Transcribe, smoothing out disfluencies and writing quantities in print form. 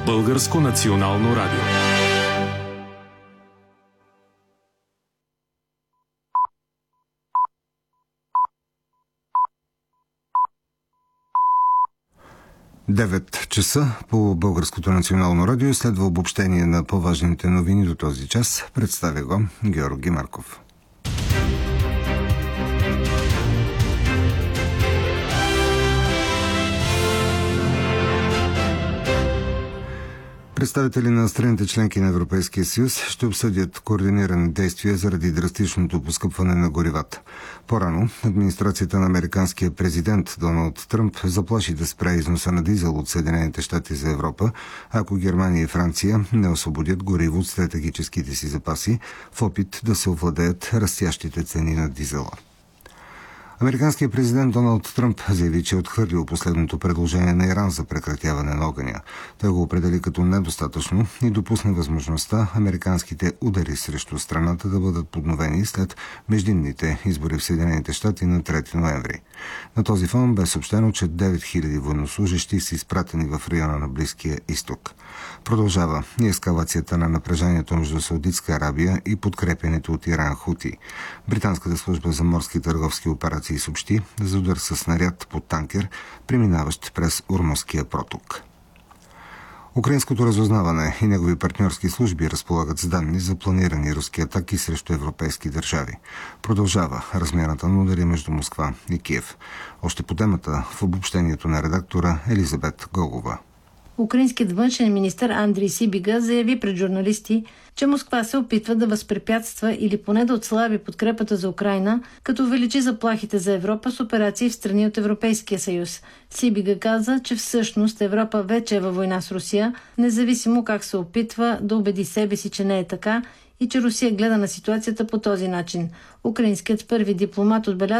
Българско национално радио. Девет часа по Българското национално радио следва обобщение на по-важните новини до този час. Представя го Георги Марков. Представители на страните членки на Европейския съюз ще обсъдят координирани действия заради драстичното поскъпване на горивата. По-рано администрацията на американския президент Доналд Тръмп заплаши да спре износа на дизел от Съединените щати за Европа, ако Германия и Франция не освободят гориво от стратегическите си запаси в опит да се овладеят растящите цени на дизела. Американският президент Доналд Тръмп заяви, че е отхвърлил последното предложение на Иран за прекратяване на огъня. Той го определи като недостатъчно и допусна възможността американските удари срещу страната да бъдат подновени след междинните избори в Съединените щати на 3 ноември. На този фон бе съобщено, че 9000 военнослужещи са изпратени в района на Близкия изток. Продължава и ескалацията на напрежението между Саудитска Арабия и подкрепянето от Иран Хути. Британската служба за морски търговски операции съобщи за удар със снаряд под танкер, преминаващ през Ормузския проток. Украинското разузнаване и негови партньорски служби разполагат с данни за планирани руски атаки срещу европейски държави. Продължава размяната на удари между Москва и Киев. Още по темата в обобщението на редактора Елизабет Гогова. Украинският външен министър Андрій Сибіга заяви пред журналисти, че Москва се опитва да възпрепятства или поне да отслаби подкрепата за Украйна, като увеличи заплахите за Европа с операции в страни от Европейския съюз. Сибіга каза, че всъщност Европа вече е във война с Русия, независимо как се опитва да убеди себе си, че не е така и че Русия гледа на ситуацията по този начин. Украинският първи дипломат отбеляза,